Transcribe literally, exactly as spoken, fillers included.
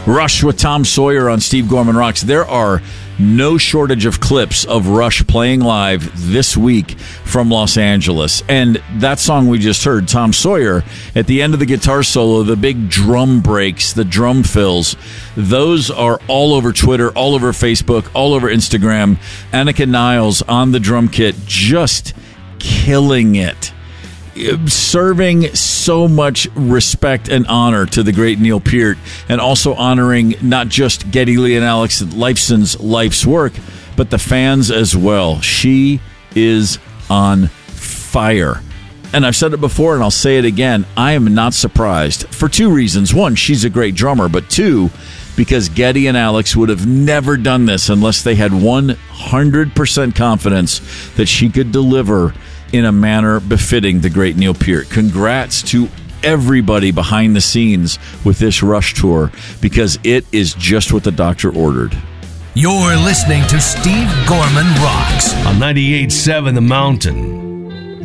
Rush with Tom Sawyer on Steve Gorman Rocks. There are no shortage of clips of Rush playing live this week from Los Angeles. And that song we just heard, Tom Sawyer, at the end of the guitar solo, the big drum breaks, the drum fills, those are all over Twitter, all over Facebook, all over Instagram. Annika Niles on the drum kit, just killing it. Serving so much respect and honor to the great Neil Peart, and also honoring not just Geddy Lee and Alex Lifeson's life's work, but the fans as well. She is on fire. And I've said it before, and I'll say it again. I am not surprised for two reasons. One, she's a great drummer, but two, because Geddy and Alex would have never done this unless they had one hundred percent confidence that she could deliver in a manner befitting the great Neil Peart. Congrats to everybody behind the scenes with this Rush tour, because it is just what the doctor ordered. You're listening to Steve Gorman Rocks on ninety-eight point seven The Mountain.